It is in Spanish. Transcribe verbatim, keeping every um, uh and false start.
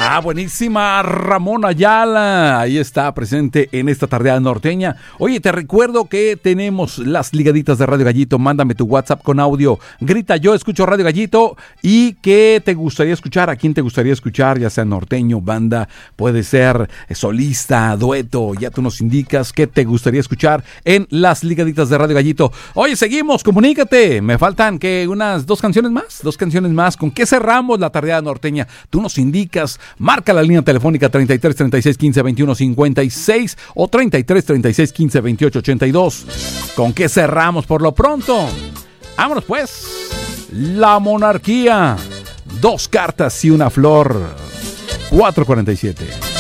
Ah, buenísima, Ramón Ayala. Ahí está presente en esta tardeada norteña. Oye, te recuerdo que tenemos las ligaditas de Radio Gallito. Mándame tu WhatsApp con audio. Grita, yo escucho Radio Gallito. ¿Y qué te gustaría escuchar? ¿A quién te gustaría escuchar? Ya sea norteño, banda, puede ser solista, dueto. Ya tú nos indicas qué te gustaría escuchar en las ligaditas de Radio Gallito. Oye, seguimos, comunícate. Me faltan que unas dos canciones más. Dos canciones más. ¿Con qué cerramos la tardeada norteña? Tú nos indicas. Marca la línea telefónica treinta y tres, treinta y seis, quince, veintiuno, cincuenta y seis o treinta y tres, treinta y seis, quince, veintiocho, ochenta y dos. ¿Con qué cerramos por lo pronto? Vámonos pues. La Monarquía. Dos cartas y una flor. cuatro cuarenta y siete.